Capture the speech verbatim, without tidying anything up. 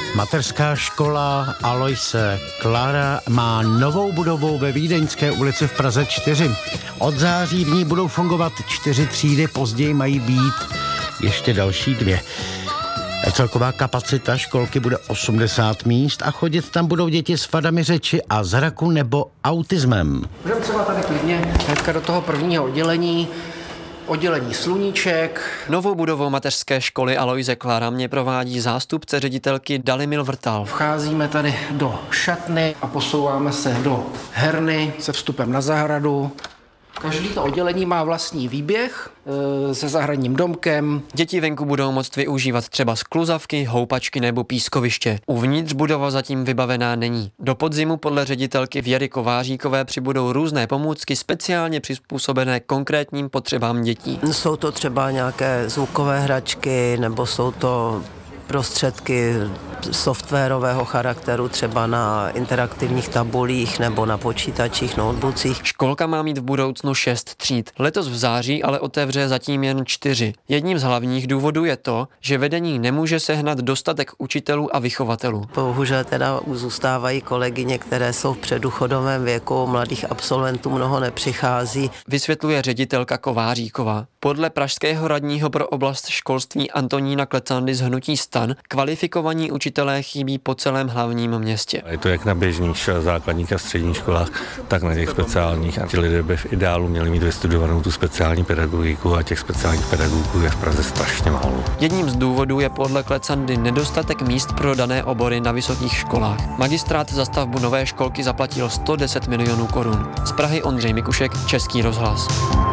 Mateřská škola Aloise Klára má novou budovu ve Vídeňské ulici v Praze čtyři. Od září v ní budou fungovat čtyři třídy, později mají být ještě další dvě. Celková kapacita školky bude osmdesát míst a chodit tam budou děti s vadami řeči a zraku nebo autismem. Můžeme třeba tady klidně hnedka do toho prvního oddělení. Oddělení sluníček. Novou budovou mateřské školy Aloise Klára mě provádí zástupce ředitelky Dalimil Vrtal. Vcházíme tady do šatny a posouváme se do herny se vstupem na zahradu. Každý to oddělení má vlastní výběh e, se zahradním domkem. Děti venku budou moct využívat třeba skluzavky, houpačky nebo pískoviště. Uvnitř budova zatím vybavená není. Do podzimu podle ředitelky Věry Kováříkové přibudou různé pomůcky speciálně přizpůsobené konkrétním potřebám dětí. Jsou to třeba nějaké zvukové hračky nebo jsou to prostředky softwarového charakteru, třeba na interaktivních tabulích nebo na počítačích, notebookích. Školka má mít v budoucnu šest tříd. Letos v září ale otevře zatím jen čtyři. Jedním z hlavních důvodů je to, že vedení nemůže sehnat dostatek učitelů a vychovatelů. Bohužel teda zůstávají kolegyně, které jsou v předdůchodovém věku, mladých absolventů mnoho nepřichází. Vysvětluje ředitelka Kováříková. Podle pražského radního pro oblast školství Antonína Klecandy z hnutí STAN kvalifikovaní učitelé chybí po celém hlavním městě. Je to jak na běžných základních a středních školách, tak na těch speciálních. A ti lidé by v ideálu měli mít vystudovanou tu speciální pedagogiku a těch speciálních pedagogů je v Praze strašně málo. Jedním z důvodů je podle Klecandy nedostatek míst pro dané obory na vysokých školách. Magistrát za stavbu nové školky zaplatil sto deset milionů korun. Z Prahy Ondřej Mikušek, Český rozhlas.